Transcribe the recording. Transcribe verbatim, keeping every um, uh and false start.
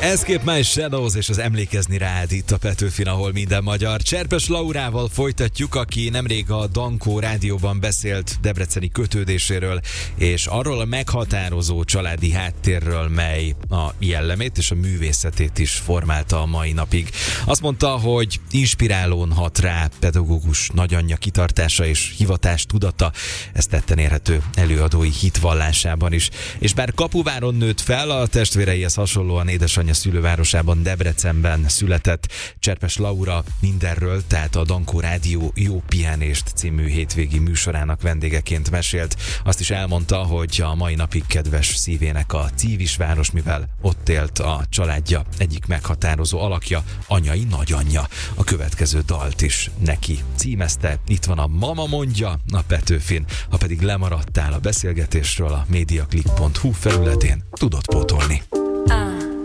Escape My Shadows és az Emlékezni rád itt a Petőfin, ahol minden magyar. Cserpes Laurával folytatjuk, aki nemrég a Dankó rádióban beszélt debreceni kötődéséről, és arról a meghatározó családi háttérről, mely a jellemét és a művészetét is formálta a mai napig. Azt mondta, hogy inspirálón hat rá pedagógus nagyanyja kitartása és hivatás tudata, ez tetten érhető előadói hitvallásában is. És bár Kapuváron nőtt fel, a testvéreihez hasonlóan édesanyja szülővárosában, Debrecenben született. Cserpes Laura mindenről, tehát a Dankó Rádió Jó Pihenést című hétvégi műsorának vendégeként mesélt. Azt is elmondta, hogy a mai napig kedves szívének a Cívisváros, mivel ott élt a családja egyik meghatározó alakja, anyai nagyanyja. A következő dalt is neki címezte. Itt van a Mama mondja a Petőfin. Ha pedig lemaradtál a beszélgetésről, a mediaclick pont hu felületén tudod pótolni.